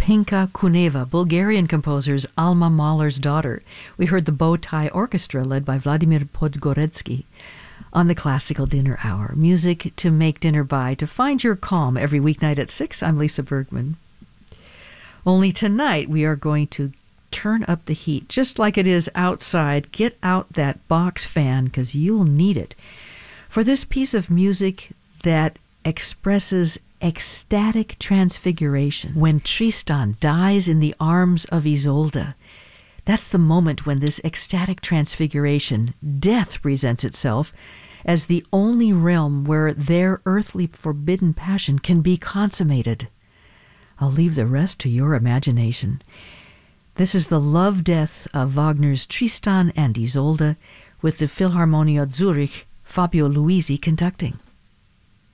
Penka Kuneva, Bulgarian composer's Alma Mahler's daughter. We heard the Bow Tie Orchestra led by Vladimir Podgoretsky on the Classical Dinner Hour. Music to make dinner by, to find your calm every weeknight at 6. I'm Lisa Bergman. Only tonight we are going to turn up the heat, just like it is outside. Get out that box fan, because you'll need it for this piece of music that expresses ecstatic transfiguration. When Tristan dies in the arms of Isolde, that's the moment when this ecstatic transfiguration, death, presents itself as the only realm where their earthly forbidden passion can be consummated. I'll leave the rest to your imagination. This is the love-death of Wagner's Tristan and Isolde, with the Philharmonia Zurich, Fabio Luisi conducting.